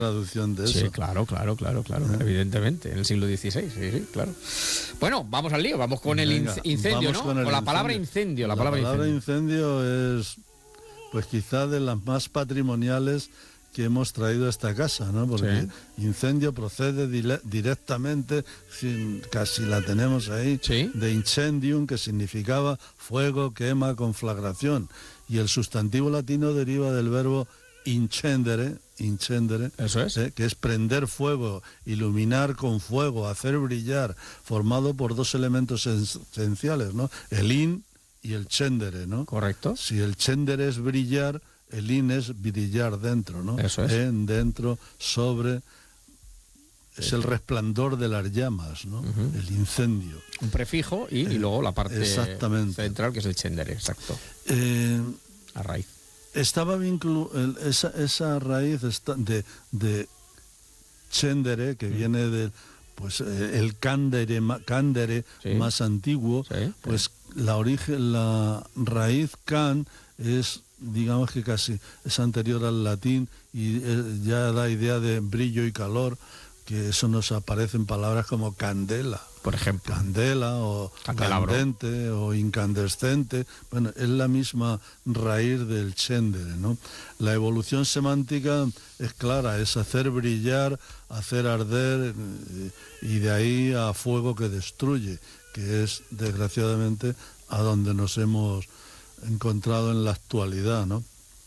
traducción de eso. Sí, claro, evidentemente, en el siglo XVI, sí, claro. Bueno, vamos al lío, vamos con el incendio, ¿no? Con la palabra incendio. La palabra incendio es, pues quizá de las más patrimoniales que hemos traído a esta casa, ¿no? Porque incendio procede directamente, casi la tenemos ahí, de incendium, que significaba fuego, quema, conflagración. Y el sustantivo latino deriva del verbo incendere, eso es, que es prender fuego, iluminar con fuego, hacer brillar, formado por dos elementos esenciales, ¿no? El in y el cendere, ¿no? Correcto. Si el cendere es brillar, el in es brillar dentro, ¿no? Eso es. Dentro, sobre, es el resplandor de las llamas, ¿no? El incendio. Un prefijo y luego la parte central, que es el cendere, exacto. La raíz. Estaba esa raíz de cendere, que viene del, pues el cándere más antiguo, pues la raíz can es, digamos que casi es anterior al latín y ya da idea de brillo y calor, que eso nos aparece en palabras como candela, por ejemplo. Candela o candente o incandescente. Bueno, es la misma raíz del cendere, ¿no? La evolución semántica es clara, es hacer brillar, hacer arder, y de ahí a fuego que destruye, que es desgraciadamente a donde nos hemos encontrado en la actualidad, ¿no?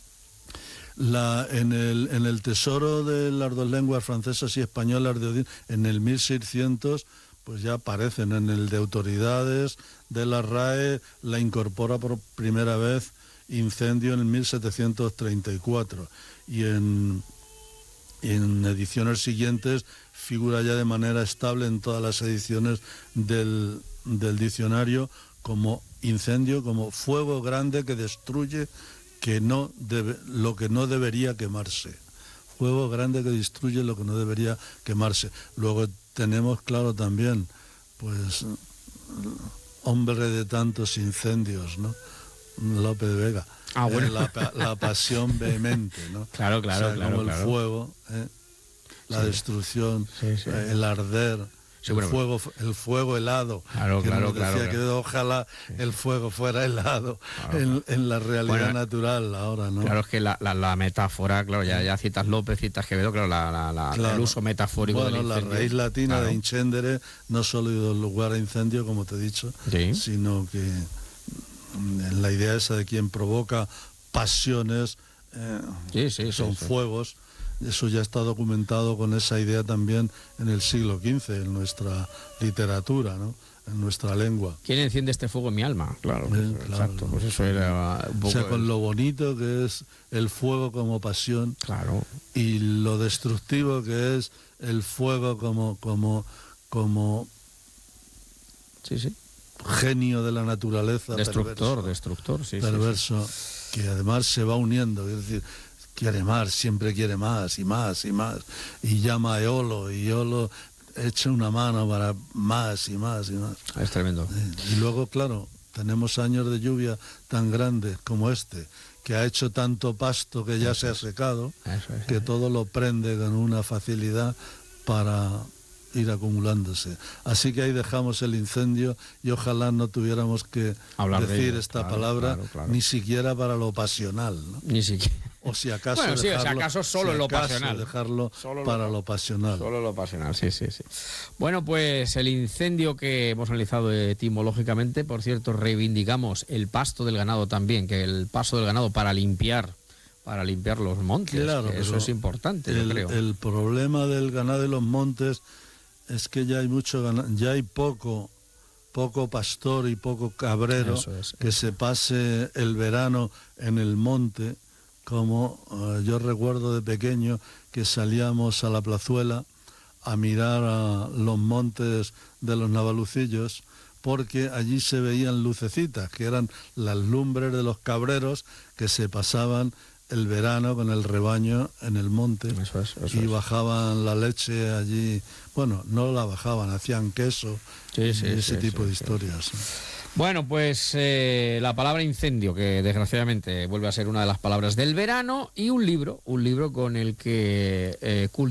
En el tesoro de las dos lenguas francesas y españolas de Odín, en el 1600, pues ya aparecen en el de autoridades de la RAE, la incorpora por primera vez incendio en el 1734, y en ediciones siguientes figura ya de manera estable en todas las ediciones del diccionario como incendio, como fuego grande que destruye lo que no debería quemarse. Fuego grande que destruye lo que no debería quemarse. Luego tenemos, claro, también, pues, hombre de tantos incendios, ¿no? Lope de Vega. Bueno. La pasión vehemente, ¿no? Claro, o sea, como el claro. Fuego, la destrucción, el arder. El fuego helado. Claro. Que ojalá el fuego fuera helado en la realidad natural ahora, ¿no? Claro, es que la metáfora, claro, ya citas López, citas Quevedo, claro, el uso metafórico del incendio. La raíz latina de incendere no solo dio lugar a incendio, como te he dicho, sino que la idea esa de quien provoca pasiones son fuegos. Eso ya está documentado con esa idea también en el siglo XV, en nuestra literatura, ¿no? En nuestra lengua. ¿Quién enciende este fuego en mi alma? Claro, exacto. Pues eso era un poco. O sea, con lo bonito que es el fuego como pasión. Claro. Y lo destructivo que es el fuego como genio de la naturaleza. Destructor, perverso, que además se va uniendo, es decir, quiere más, siempre quiere más y más y más, y llama a Eolo, y Eolo echa una mano para más y más y más. Es tremendo. Y luego, claro, tenemos años de lluvia tan grandes como este, que ha hecho tanto pasto que ya se ha secado, que todo lo prende con una facilidad para ir acumulándose. Así que ahí dejamos el incendio, y ojalá no tuviéramos que decir esta palabra, ni siquiera para lo pasional, ¿no? Ni siquiera. O si acaso, solo lo pasional. Dejarlo para lo pasional. Solo lo pasional, sí. Bueno, pues el incendio que hemos analizado etimológicamente, por cierto, reivindicamos el pasto del ganado también, que el pasto del ganado para limpiar los montes. Claro, eso es importante, yo creo. El problema del ganado y los montes es que ya hay mucho ganado, ya hay poco pastor y poco cabrero que se pase el verano en el monte, como yo recuerdo de pequeño que salíamos a la plazuela a mirar a los montes de los Navalucillos, porque allí se veían lucecitas, que eran las lumbres de los cabreros que se pasaban el verano con el rebaño en el monte. Y bajaban la leche allí, bueno, no la bajaban, hacían queso, ese tipo de historias. Bueno, pues la palabra incendio, que desgraciadamente vuelve a ser una de las palabras del verano, y un libro con el que